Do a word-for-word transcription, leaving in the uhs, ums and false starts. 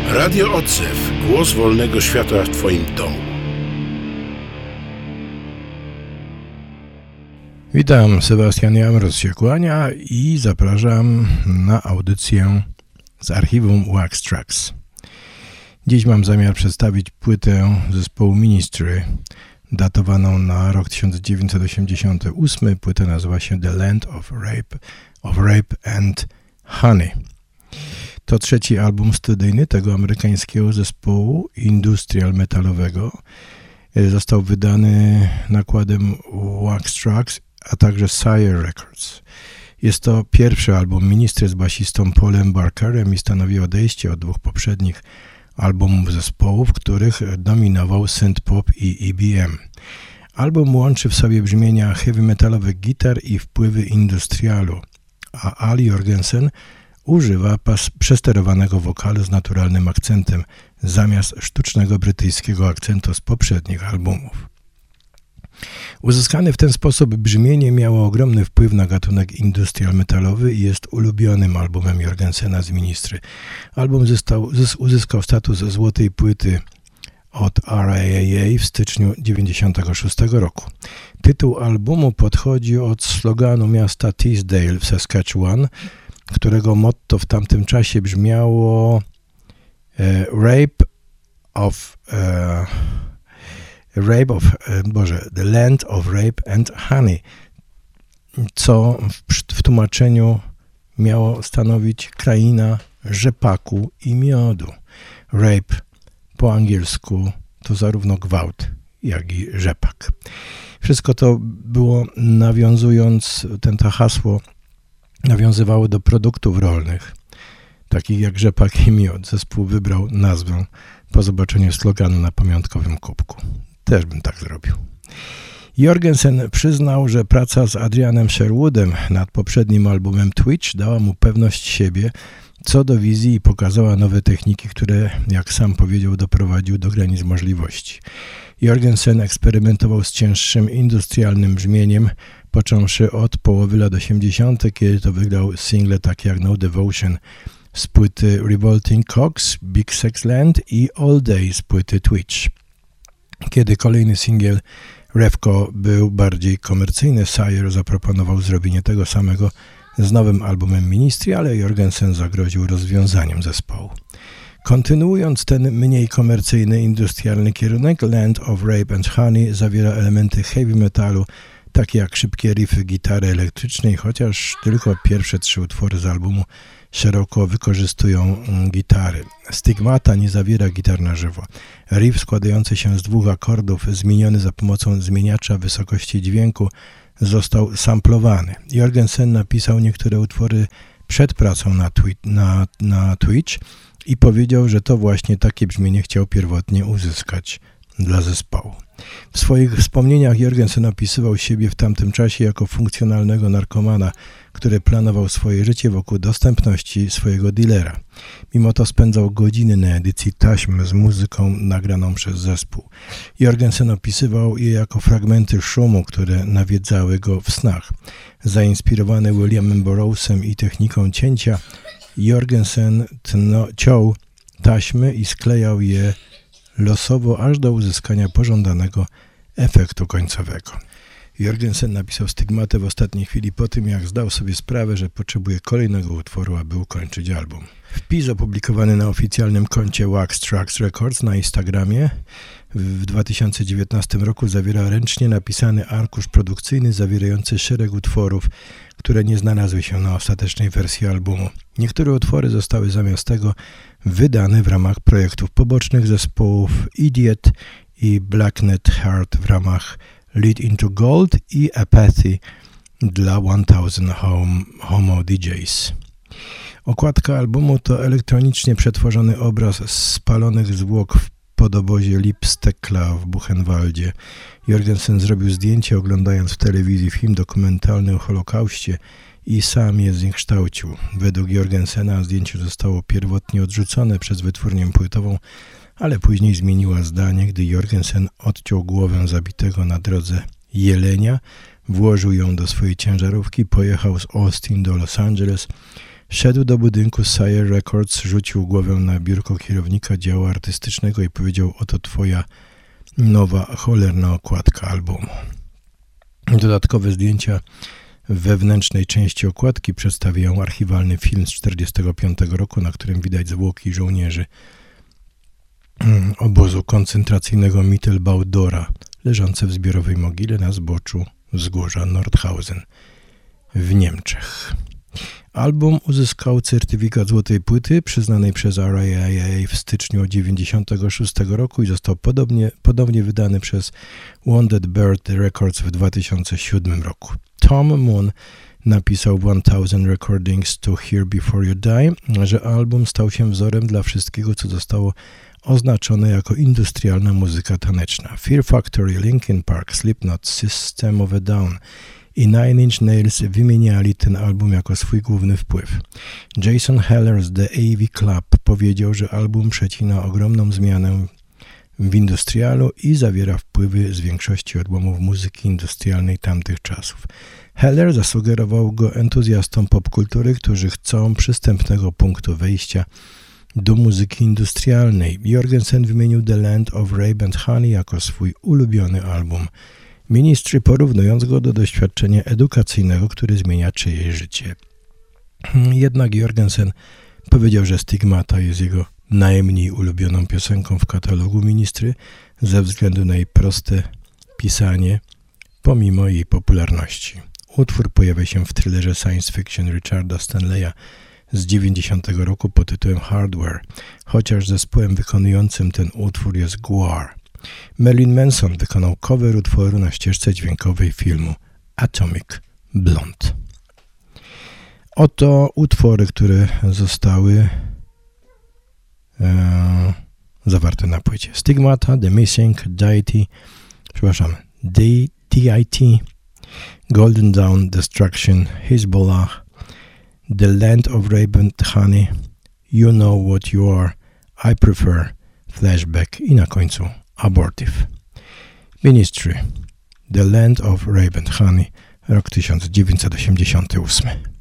Radio Odzew. Głos wolnego świata w Twoim domu. Witam, Sebastian Jamroz się kłania i zapraszam na audycję z archiwum Wax Trax. Dziś mam zamiar przedstawić płytę zespołu Ministry, datowaną na rok tysiąc dziewięćset osiemdziesiąty ósmy. Płyta nazywa się The Land of Rape, of Rape and Honey. To trzeci album studyjny tego amerykańskiego zespołu industrial metalowego. Został wydany nakładem Wax Trax, a także Sire Records. Jest to pierwszy album Ministry z basistą Paulem Barkerem i stanowi odejście od dwóch poprzednich albumów zespołu, w których dominował synth-pop i E B M. Album łączy w sobie brzmienia heavy metalowych gitar i wpływy industrialu, a Al Jourgensen używa pas przesterowanego wokalu z naturalnym akcentem zamiast sztucznego brytyjskiego akcentu z poprzednich albumów. Uzyskane w ten sposób brzmienie miało ogromny wpływ na gatunek industrial metalowy i jest ulubionym albumem Jourgensena z Ministry. Album został, uzyskał status złotej płyty od R I A A w styczniu dziewięćdziesiątego szóstego roku. Tytuł albumu podchodzi od sloganu miasta Teesdale w Saskatchewan, którego motto w tamtym czasie brzmiało e, Rape of e, Rape of, e, Boże, The Land of Rape and Honey, co w, w tłumaczeniu miało stanowić kraina rzepaku i miodu. Rape po angielsku to zarówno gwałt, jak i rzepak. Wszystko to było nawiązując, ten to hasło nawiązywało do produktów rolnych, takich jak rzepak i miód. Zespół wybrał nazwę po zobaczeniu sloganu na pamiątkowym kubku. Też bym tak zrobił. Jourgensen przyznał, że praca z Adrianem Sherwoodem nad poprzednim albumem Twitch dała mu pewność siebie co do wizji i pokazała nowe techniki, które, jak sam powiedział, doprowadził do granic możliwości. Jourgensen eksperymentował z cięższym industrialnym brzmieniem, począwszy od połowy lat osiemdziesiątych, kiedy to wygrał single takie jak No Devotion z płyty Revolting Cocks, Big Sex Land i All Day z płyty Twitch. Kiedy kolejny singiel Revco był bardziej komercyjny, Sire zaproponował zrobienie tego samego z nowym albumem Ministry, ale Jourgensen zagroził rozwiązaniem zespołu. Kontynuując ten mniej komercyjny, industrialny kierunek, Land of Rape and Honey zawiera elementy heavy metalu, takie jak szybkie riffy gitary elektrycznej, chociaż tylko pierwsze trzy utwory z albumu szeroko wykorzystują gitary. Stigmata nie zawiera gitar na żywo. Riff składający się z dwóch akordów, zmieniony za pomocą zmieniacza wysokości dźwięku, został samplowany. Jourgensen napisał niektóre utwory przed pracą na, twi- na, na Twitch i powiedział, że to właśnie takie brzmienie chciał pierwotnie uzyskać dla zespołu. W swoich wspomnieniach Jourgensen opisywał siebie w tamtym czasie jako funkcjonalnego narkomana, który planował swoje życie wokół dostępności swojego dealera. Mimo to spędzał godziny na edycji taśm z muzyką nagraną przez zespół. Jourgensen opisywał je jako fragmenty szumu, które nawiedzały go w snach. Zainspirowany Williamem Burroughsem i techniką cięcia, Jourgensen tno, ciął taśmy i sklejał je losowo aż do uzyskania pożądanego efektu końcowego. Jourgensen napisał Stygmatę w ostatniej chwili po tym, jak zdał sobie sprawę, że potrzebuje kolejnego utworu, aby ukończyć album. Wpis opublikowany na oficjalnym koncie Wax Trax Records na Instagramie w dwa tysiące dziewiętnastym roku zawiera ręcznie napisany arkusz produkcyjny zawierający szereg utworów, które nie znalazły się na ostatecznej wersji albumu. Niektóre utwory zostały zamiast tego wydane w ramach projektów pobocznych zespołów Idiot i Blacknet Heart w ramach Lead into Gold i Apathy dla tysiąc Home, Homo D Js. Okładka albumu to elektronicznie przetworzony obraz spalonych zwłok w podobozie Lipstekla w Buchenwaldzie. Jourgensen zrobił zdjęcie, oglądając w telewizji film dokumentalny o Holokauście i sam je zniekształcił. Według Jourgensena zdjęcie zostało pierwotnie odrzucone przez wytwórnię płytową, ale później zmieniła zdanie, gdy Jourgensen odciął głowę zabitego na drodze jelenia, włożył ją do swojej ciężarówki, pojechał z Austin do Los Angeles, Szedł do budynku Sire Records, rzucił głowę na biurko kierownika działu artystycznego i powiedział: oto twoja nowa, cholerna okładka albumu. Dodatkowe zdjęcia w wewnętrznej części okładki przedstawiają archiwalny film z tysiąc dziewięćset czterdziestego piątego roku, na którym widać zwłoki żołnierzy obozu koncentracyjnego Mittelbau-Dora, leżące w zbiorowej mogile na zboczu wzgórza Nordhausen w Niemczech. Album uzyskał certyfikat złotej płyty przyznanej przez R I A A w styczniu tysiąc dziewięćset dziewięćdziesiątego szóstego roku i został podobnie, podobnie wydany przez Wounded Bird Records w dwa tysiące siódmym roku. Tom Moon napisał tysiąc Recordings to Hear Before You Die, że album stał się wzorem dla wszystkiego, co zostało oznaczone jako industrialna muzyka taneczna. Fear Factory, Linkin Park, Slipknot, System of a Down i Nine Inch Nails wymieniali ten album jako swój główny wpływ. Jason Heller z The A V Club powiedział, że album przecina ogromną zmianę w industrialu i zawiera wpływy z większości odłamów muzyki industrialnej tamtych czasów. Heller zasugerował go entuzjastom popkultury, którzy chcą przystępnego punktu wejścia do muzyki industrialnej. Jorgensen wymienił The Land of Rape and Honey jako swój ulubiony album Ministry, porównując go do doświadczenia edukacyjnego, który zmienia czyjeś życie. Jednak Jorgensen powiedział, że Stigmata jest jego najmniej ulubioną piosenką w katalogu Ministry ze względu na jej proste pisanie, pomimo jej popularności. Utwór pojawia się w thrillerze science fiction Richarda Stanleya z dziewięćdziesiątego roku pod tytułem Hardware, chociaż zespołem wykonującym ten utwór jest Gwar. Marilyn Manson wykonał cover utworu na ścieżce dźwiękowej filmu Atomic Blonde. Oto utwory, które zostały e, zawarte na płycie. Stigmata, The Missing, Deity, przepraszam, D I T, Golden Dawn, Destruction, Hezbollah, The Land of Rape and Honey, You Know What You Are, I Prefer, Flashback i na końcu Abortive. Ministry, The Land of Rape and Honey, rok tysiąc dziewięćset osiemdziesiąty ósmy.